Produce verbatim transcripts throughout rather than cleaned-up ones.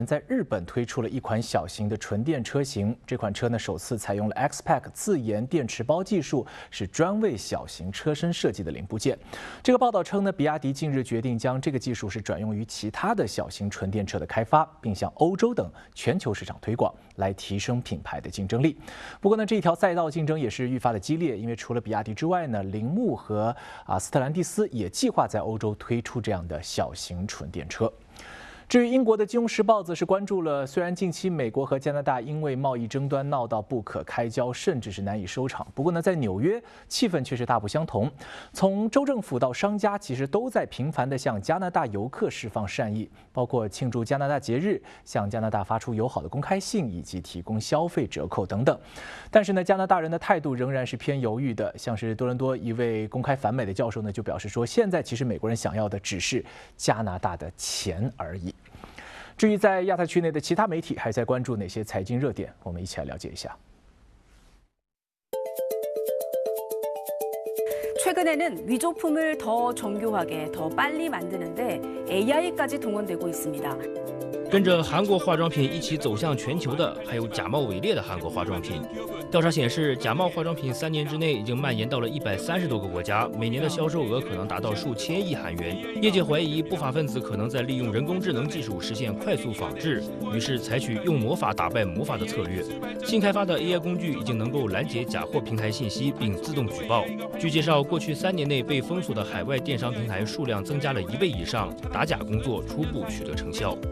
在日本推出了一款小型的纯电车型，这款车呢首次采用了 X-Pack 自研电池包技术，是专为小型车身设计的零部件。这个报道称呢，比亚迪近日决定将这个技术是转用于其他的小型纯电车的开发，并向欧洲等全球市场推广，来提升品牌的竞争力。不过呢，这一条赛道竞争也是愈发的激烈，因为除了比亚迪之外呢，铃木和啊斯特兰蒂斯也计划在欧洲推出这样的小型纯电车。至于英国的《金融时报》则是关注了，虽然近期美国和加拿大因为贸易争端闹到不可开交，甚至是难以收场，不过呢，在纽约气氛却是大不相同。从州政府到商家，其实都在频繁地向加拿大游客释放善意，包括庆祝加拿大节日、向加拿大发出友好的公开信，以及提供消费折扣等等。但是呢，加拿大人的态度仍然是偏犹豫的。像是多伦多一位公开反美的教授呢，就表示说，现在其实美国人想要的只是加拿大的钱而已。至于在亚太区内的其他媒体还在关注哪些财经热点，我们一起来了解一下。 최근에는 위조품을 더 정교하게, 더 빨리 만드는데 에이아이까지 동원되고 있습니다. 跟着韩国化妆品一起走向全球的，还有假冒伪劣的韩国化妆品。调查显示，假冒化妆品三年之内已经蔓延到了一百三十多个国家，每年的销售额可能达到数千亿韩元。业界怀疑不法分子可能在利用人工智能技术实现快速仿制，于是采取用魔法打败魔法的策略。新开发的 A I 工具已经能够拦截假货平台信息并自动举报。据介绍，过去三年内被封锁的海外电商平台数量增加了一倍以上，打假工作初步取得成效。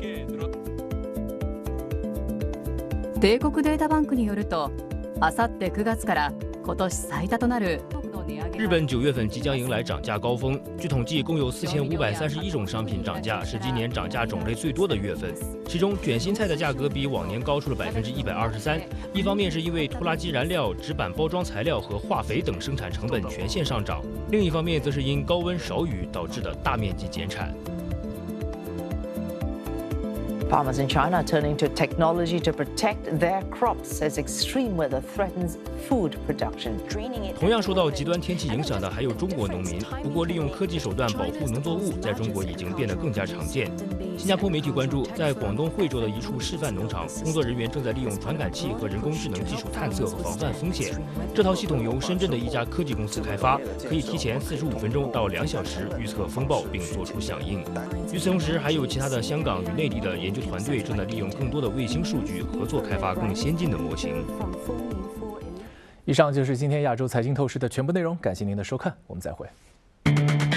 帝国データバンクによると、あさってくがつから今年最多となる。 日本九月份即将迎来涨价高峰，据统计，共有四千五百三十一种商品涨价，是今年涨价种类最多的月份。其中，卷心菜的价格比往年高出了百分之一百二十三。一方面是因为拖拉机燃料、纸板包装材料和化肥等生产成本全线上涨；另一方面则是因高温少雨导致的大面积减产。 Farmers in China are turning to technology to protect their crops as extreme weather threatens food production. 同样受到极端天气影响的还有中国农民，不过利用科技手段保护农作物，在中国已经变得更加常见。新加坡媒体关注，在广东惠州的一处示范农场，工作人员正在利用传感器和人工智能技术探测和防范风险。这套系统由深圳的一家科技公司开发，可以提前四十五分钟到两小时预测风暴并做出响应。与此同时，还有其他的香港与内地的研究 团队正在利用更多的卫星数据合作开发更先进的模型。 以上就是今天亚洲财经透视的全部内容，感谢您的收看，我们再会。